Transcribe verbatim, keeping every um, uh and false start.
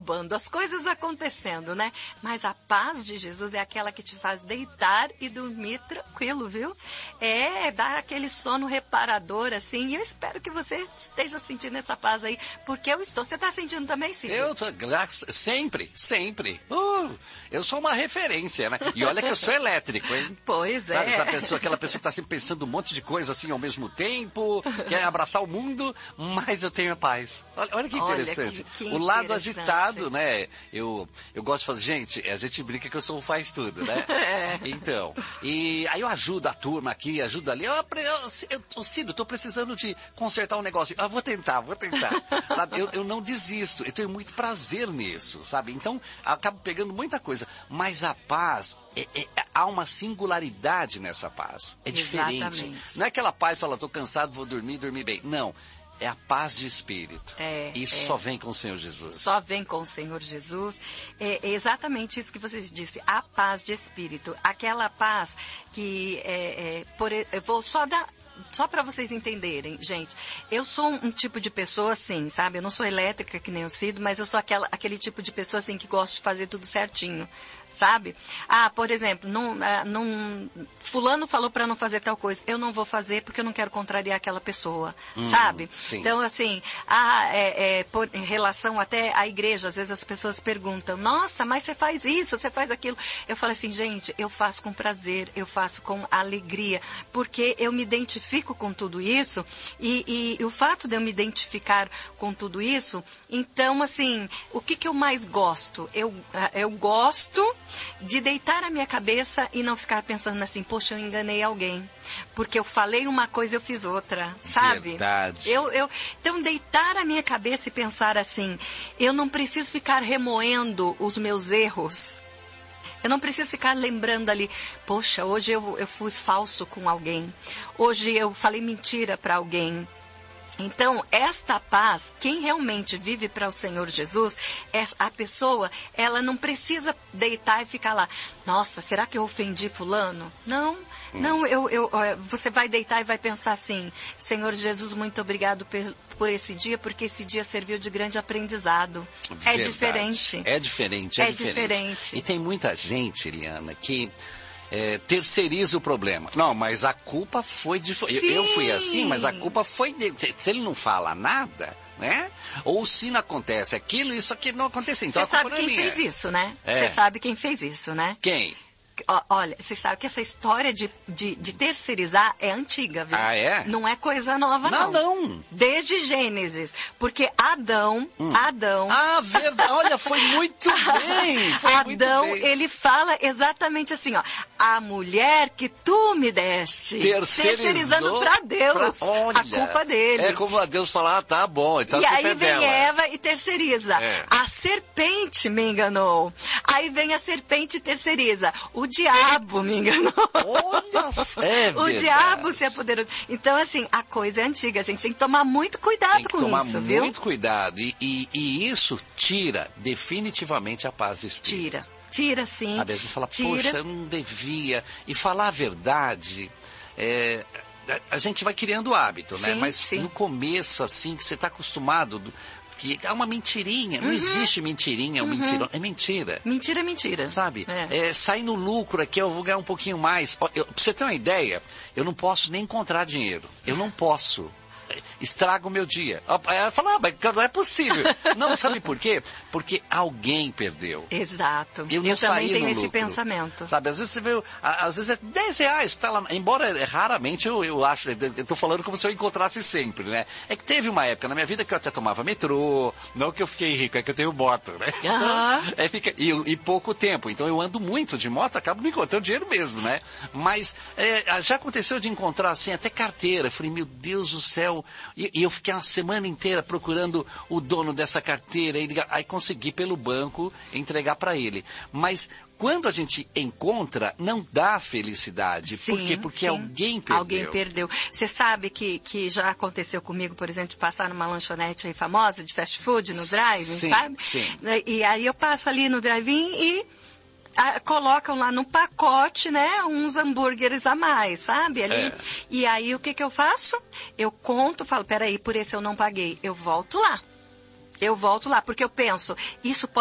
bombando, as coisas acontecendo, né? Mas a paz de Jesus é aquela que te faz deitar e dormir tranquilo, viu? É, dá aquele sono reparador, assim, e eu espero que você esteja sentindo essa paz aí, porque eu estou. Você está sentindo também, Cid? Eu tô, sempre, sempre. Uh, eu sou uma referência, né? E olha que eu sou elétrico, hein? Pois é. Sabe, essa pessoa, aquela pessoa que está sempre pensando um monte de coisa assim ao mesmo tempo, quer abraçar o mundo, mas eu tenho a paz. Olha, olha que interessante. Olha, que, que o lado interessante. agitado, né? Eu, eu gosto de fazer, gente, a gente brinca que eu sou um faz tudo, né? É. Então, e aí eu ajudo a turma aqui, ajudo ali. Eu, eu, eu, eu Cido, estou precisando de consertar um negócio. Ah, vou tentar, vou tentar. Sabe? Eu, eu não desisto, eu tenho muito prazer nisso, sabe? Então, acabo pegando muita coisa. Mas a paz, é, é, há uma singularidade nessa paz. É diferente. Exatamente. Não é aquela paz que fala, estou cansado, vou dormir, dormir bem. Não. É a paz de espírito. É, isso é. só vem com o Senhor Jesus. Só vem com o Senhor Jesus. É, é exatamente isso que você disse, a paz de espírito. Aquela paz que, é, é, por, eu vou só dar... Só para vocês entenderem, gente, eu sou um tipo de pessoa assim, sabe? Eu não sou elétrica que nem o Cid, mas eu sou aquela, aquele tipo de pessoa assim que gosta de fazer tudo certinho, sabe? Ah, por exemplo, não, não, fulano falou para não fazer tal coisa, eu não vou fazer porque eu não quero contrariar aquela pessoa, hum, sabe? Sim. Então, assim, ah, é, é, por, em relação até à igreja, às vezes as pessoas perguntam, nossa, mas você faz isso, você faz aquilo. Eu falo assim, gente, eu faço com prazer, eu faço com alegria, porque eu me identifico com tudo isso, e, e, e o fato de eu me identificar com tudo isso, então, assim, o que, que eu mais gosto? Eu, eu gosto de deitar a minha cabeça e não ficar pensando assim, poxa, eu enganei alguém, porque eu falei uma coisa e eu fiz outra, sabe? Verdade. Eu, eu, então, deitar a minha cabeça e pensar assim, eu não preciso ficar remoendo os meus erros. Eu não preciso ficar lembrando ali, poxa, hoje eu, eu fui falso com alguém. Hoje eu falei mentira para alguém. Então, esta paz, quem realmente vive para o Senhor Jesus, a pessoa, ela não precisa deitar e ficar lá. Nossa, será que eu ofendi fulano? Não, não, eu, eu, você vai deitar e vai pensar assim, Senhor Jesus, muito obrigado por, por esse dia, porque esse dia serviu de grande aprendizado. Verdade. É diferente. É diferente, é, é diferente. diferente. E tem muita gente, Eliana, que... É, terceiriza o problema. Não, mas a culpa foi de... Eu, eu fui assim, mas a culpa foi de... Se ele não fala nada, né? Ou se não acontece aquilo, isso aqui não aconteceu. Então, você sabe quem fez isso, né? Você É. sabe quem fez isso, né? Quem? Olha, você sabe que essa história de, de, de terceirizar é antiga, viu? Ah, é? Não é coisa nova, não. Não, não. Desde Gênesis. Porque Adão, hum. Adão... Ah, verdade. Olha, foi muito bem. Foi Adão, muito bem. ele fala exatamente assim, ó. A mulher que tu me deste. Terceirizando para Deus pra, olha, a culpa dele. É como a Deus falar, ah, tá bom, então e a culpa aí é vem dela. Eva e terceiriza. É. A serpente me enganou. Aí vem a serpente e terceiriza. O diabo me enganou. Olha, é o diabo se apoderou. Então, assim, a coisa é antiga. A gente tem que tomar muito cuidado tem que com tomar isso, viu? Muito cuidado. E, e, e isso tira definitivamente a paz de espírito. Tira. Tira, sim. A gente fala, tira. poxa, eu não devia. E falar a verdade... É... A gente vai criando hábito, né? Sim, Mas sim. no começo, assim, que você está acostumado... que é uma mentirinha, não uhum. existe mentirinha, uhum. mentirão, é mentira. Mentira é mentira. Sabe? É. É, sai no lucro aqui, eu vou ganhar um pouquinho mais. Eu, pra você ter uma ideia, eu não posso nem encontrar dinheiro. Eu não posso. Estraga o meu dia. Ela fala, ah, mas não é possível. Não, sabe por quê? Porque alguém perdeu. Exato. Eu, não eu também saí tenho no esse lucro. pensamento. Sabe, às vezes você vê, às vezes é dez reais, tá lá, embora raramente eu, eu acho, eu tô falando como se eu encontrasse sempre, né? É que teve uma época na minha vida que eu até tomava metrô, não que eu fiquei rico, é que eu tenho moto, né? Uhum. É, fica, e, e pouco tempo, então eu ando muito de moto, acabo não encontrando dinheiro mesmo, né? Mas é, já aconteceu de encontrar assim, até carteira, eu falei, meu Deus do céu, e, e eu fiquei uma semana inteira procurando o dono dessa carteira, e aí consegui pelo banco entregar para ele. Mas quando a gente encontra, não dá felicidade. Sim, por quê? Porque sim. alguém perdeu. Alguém perdeu. Você sabe que, que já aconteceu comigo, por exemplo, de passar numa lanchonete aí famosa, de fast food, no drive-in, sim, sabe? Sim. E aí eu passo ali no drive-in e a, colocam lá no pacote, né, uns hambúrgueres a mais, sabe? Ali. É. E aí o que que eu faço? Eu conto, falo, peraí, por esse eu não paguei. Eu volto lá. Eu volto lá, porque eu penso, isso pode